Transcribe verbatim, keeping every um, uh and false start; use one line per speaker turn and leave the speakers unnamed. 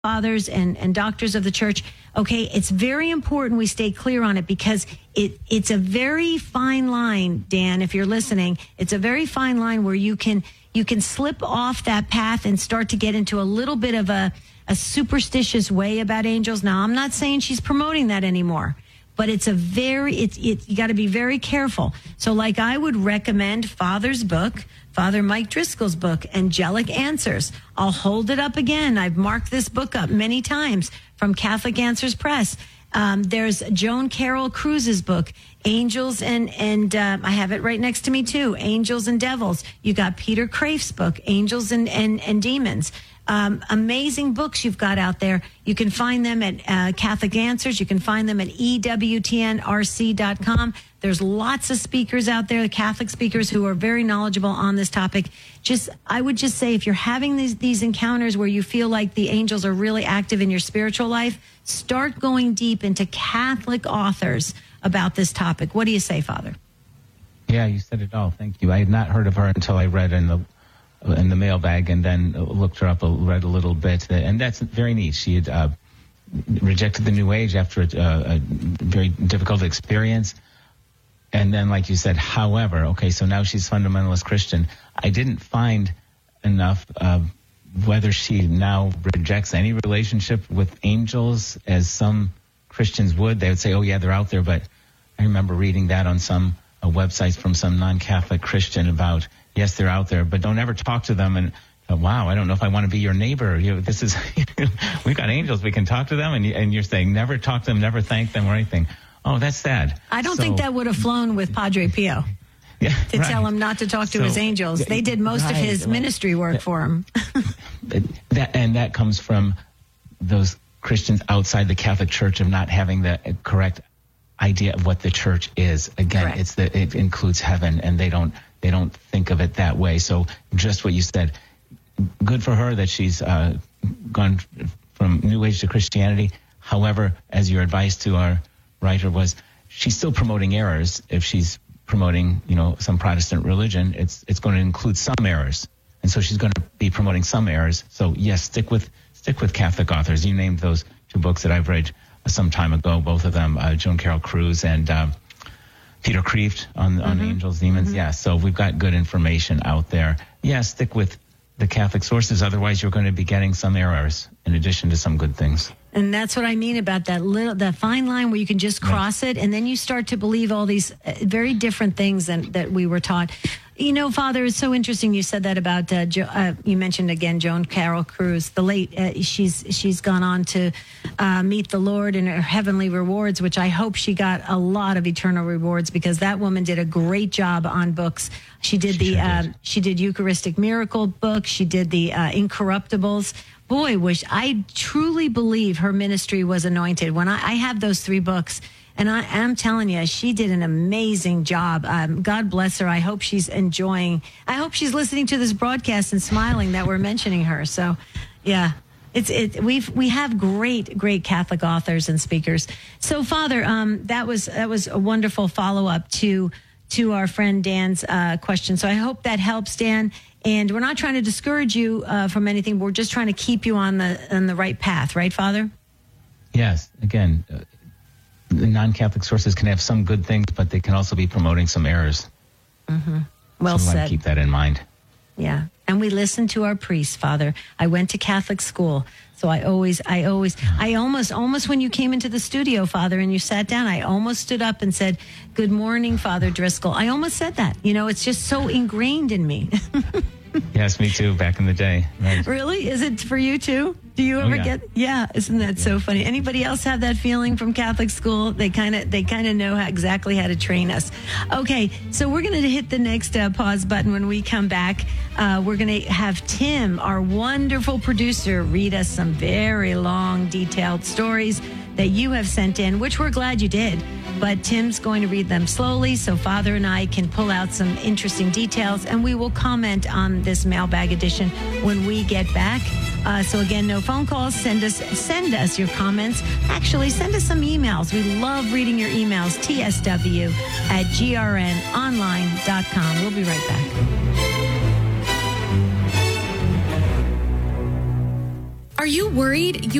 fathers and, and doctors of the church. Okay, it's very important we stay clear on it because it it's a very fine line, Dan, if you're listening. It's a very fine line where you can you can slip off that path and start to get into a little bit of a, a superstitious way about angels. Now, I'm not saying she's promoting that anymore, but it's a very, it's, it, you got to be very careful. So like I would recommend Father's book, Father Mike Driscoll's book, Angelic Answers. I'll hold it up again. I've marked this book up many times from Catholic Answers Press. Um, there's Joan Carroll Cruz's book, Angels and, and uh, I have it right next to me too, Angels and Devils. You got Peter Kraef's book, Angels and, and, and Demons. Um, amazing books you've got out there. You can find them at uh, Catholic Answers. You can find them at E W T N R C dot com. There's lots of speakers out there, Catholic speakers who are very knowledgeable on this topic. Just, I would just say, if you're having these, these encounters where you feel like the angels are really active in your spiritual life, start going deep into Catholic authors about this topic. What do you say, Father?
Yeah, you said it all. Thank you. I had not heard of her until I read in the in the mailbag, and then looked her up, read a little bit, and that's very neat. She had uh, rejected the New Age after a, a very difficult experience, and then, like you said, however, okay, so now she's fundamentalist Christian. I didn't find enough uh, whether she now rejects any relationship with angels, as some Christians would. They would say, oh yeah, they're out there, but I remember reading that on some uh, websites from some non-Catholic Christian about, yes, they're out there, but don't ever talk to them. And uh, wow, I don't know if I want to be your neighbor. You know, this is, we've got angels, we can talk to them, and, and you're saying never talk to them, never thank them or anything. Oh, that's sad.
I don't
so,
think that would have flown with Padre Pio. Yeah, to
right.
tell him not to talk to
so,
his angels. They did most
right,
of his
well,
ministry work
that,
for him.
that, and that comes from those Christians outside the Catholic Church of not having the correct idea of what the church is. Again,
Correct.
it's the, it includes heaven, and they don't they don't think of it that way. So just what you said, good for her that she's uh, gone from New Age to Christianity. However, as your advice to our writer was, she's still promoting errors. If she's promoting, you know, some Protestant religion, it's it's going to include some errors, and so she's going to be promoting some errors. So yes, stick with stick with Catholic authors. You named those two books that I've read some time ago, both of them, uh, Joan Carroll Cruz and uh, Peter Kreeft on on mm-hmm. Angels, Demons. Mm-hmm. Yeah, so we've got good information out there. Yeah, stick with the Catholic sources. Otherwise, you're going to be getting some errors in addition to some good things.
And that's what I mean about that little, that fine line where you can just cross right. it, and then you start to believe all these uh, very different things than, that we were taught. You know, Father, it's so interesting you said that about, uh, jo- uh, you mentioned again, Joan Carroll Cruz, the late, uh, she's she's gone on to uh, meet the Lord in her heavenly rewards, which I hope she got a lot of eternal rewards, because that woman did a great job on books. She did
she
the,
sure
uh,
did.
she did Eucharistic Miracle book. She did the uh, Incorruptibles. Boy, wish I truly believe her ministry was anointed. When I, I have those three books, and I am telling you, she did an amazing job. Um, God bless her. I hope she's enjoying. I hope she's listening to this broadcast and smiling that we're mentioning her. So, yeah, it's it. We've we have great, great Catholic authors and speakers. So, Father, um, that was that was a wonderful follow up to to our friend Dan's uh, question. So I hope that helps, Dan. And we're not trying to discourage you uh, from anything. We're just trying to keep you on the on the right path, right, Father?
Yes. Again, uh, the non-Catholic sources can have some good things, but they can also be promoting some errors.
Mm-hmm. Well
so
said.
Keep that in mind.
Yeah, and we listen to our priests, Father. I went to Catholic school, so I always, I always, I almost, almost when you came into the studio, Father, and you sat down, I almost stood up and said, "Good morning, Father Driscoll." I almost said that. You know, it's just so ingrained in me.
Yes, me too, back in the day. Right.
Really? Is it for you too? Do you
Oh,
ever
yeah.
get, yeah, isn't that
Yeah.
so funny? Anybody else have that feeling from Catholic school? They kind of, they kind of know how, exactly how to train us. Okay. So we're going to hit the next uh, pause button. When we come back, uh, we're going to have Tim, our wonderful producer, read us some very long, detailed stories that you have sent in, which we're glad you did. But Tim's going to read them slowly so Father and I can pull out some interesting details, and we will comment on this mailbag edition when we get back. Uh, so again, no phone calls. Send us send us your comments. Actually, send us some emails. We love reading your emails. T S W at G R N online dot com. We'll be right back.
Are you worried you